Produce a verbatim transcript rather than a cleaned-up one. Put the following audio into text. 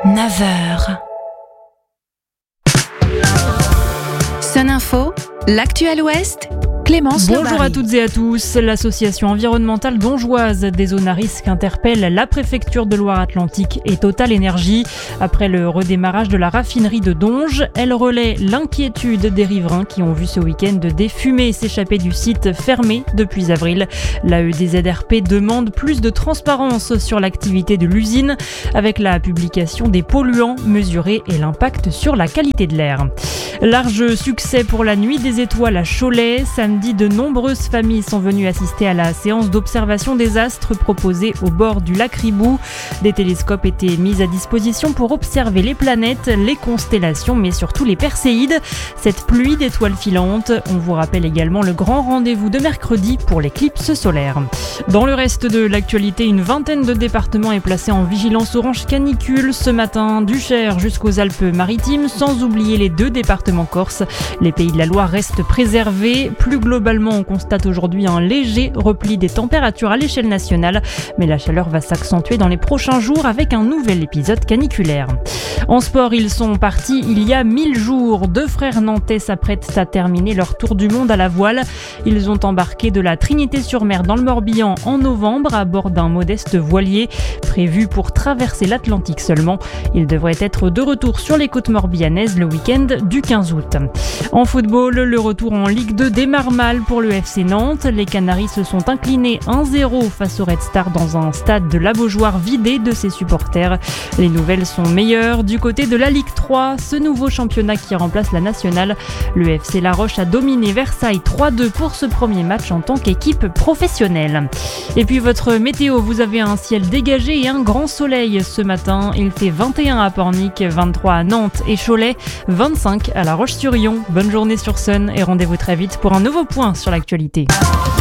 neuf heures. Sun Info, l'actuel Ouest, Clémence Bonjour Lebary. à toutes et à tous. L'association environnementale dongeoise des zones à risque interpelle la préfecture de Loire-Atlantique et Total Énergie. Après le redémarrage de la raffinerie de Donge, elle relaie l'inquiétude des riverains qui ont vu ce week-end des fumées s'échapper du site fermé depuis avril. L'A E D Z R P demande plus de transparence sur l'activité de l'usine avec la publication des polluants mesurés et l'impact sur la qualité de l'air. Large succès pour la Nuit des Étoiles à Cholet. Samedi, de nombreuses familles sont venues assister à la séance d'observation des astres proposée au bord du lac Ribou. Des télescopes étaient mis à disposition pour observer les planètes, les constellations, mais surtout les perséides. Cette pluie d'étoiles filantes. On vous rappelle également le grand rendez-vous de mercredi pour l'éclipse solaire. Dans le reste de l'actualité, une vingtaine de départements est placée en vigilance orange canicule ce matin, du Cher jusqu'aux Alpes-Maritimes, sans oublier les deux départements corses. Les Pays de la Loire restent préservés. Plus globalement, on constate aujourd'hui un léger repli des températures à l'échelle nationale, mais la chaleur va s'accentuer dans les prochains jours avec un nouvel épisode caniculaire. En sport, ils sont partis il y a mille jours. Deux frères nantais s'apprêtent à terminer leur tour du monde à la voile. Ils ont embarqué de la Trinité-sur-Mer dans le Morbihan en novembre à bord d'un modeste voilier prévu pour traverser l'Atlantique seulement. Ils devraient être de retour sur les côtes morbihanaises le week-end du quinze août. En football, le retour en Ligue deux démarre mal pour le F C Nantes. Les Canaris se sont inclinés un zéro face au Red Star dans un stade de la Beaujoire vidé de ses supporters. Les nouvelles sont meilleures du côté de la Ligue trois, ce nouveau championnat qui remplace la nationale. Le F C La Roche a dominé Versailles trois deux pour ce premier match en tant qu'équipe professionnelle. Et puis votre météo, vous avez un ciel dégagé et un grand soleil ce matin. Il fait vingt et un à Pornic, vingt-trois à Nantes et Cholet, vingt-cinq à La Roche-sur-Yon. Bonne journée sur Sun et rendez-vous très vite pour un nouveau point sur l'actualité.